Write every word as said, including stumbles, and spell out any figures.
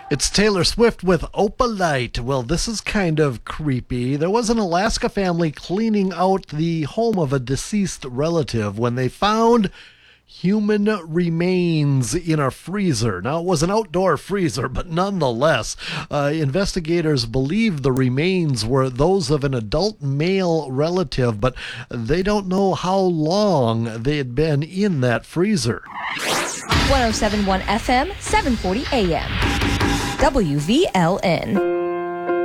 It's Taylor Swift with Opalite. Well, this is kind of creepy. There was an Alaska family cleaning out the home of a deceased relative when they found human remains in a freezer. Now, it was an outdoor freezer, but nonetheless, uh, investigators believe the remains were those of an adult male relative, but they don't know how long they had been in that freezer. one oh seven point one F M, seven forty A M. W V L N.